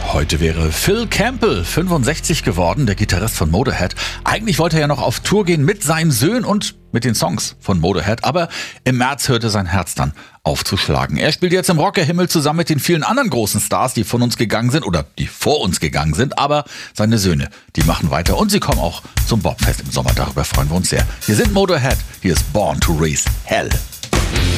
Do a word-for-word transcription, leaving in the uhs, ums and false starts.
Heute wäre Phil Campbell fünfundsechzig geworden, der Gitarrist von Motorhead. Eigentlich wollte er ja noch auf Tour gehen mit seinen Söhnen und mit den Songs von Motorhead, aber im März hörte sein Herz dann auf zu schlagen. Er spielt jetzt im Rockerhimmel zusammen mit den vielen anderen großen Stars, die von uns gegangen sind oder die vor uns gegangen sind, aber seine Söhne, die machen weiter und sie kommen auch zum Bobfest im Sommer. Darüber freuen wir uns sehr. Hier sind Motorhead, hier ist Born to Raise Hell.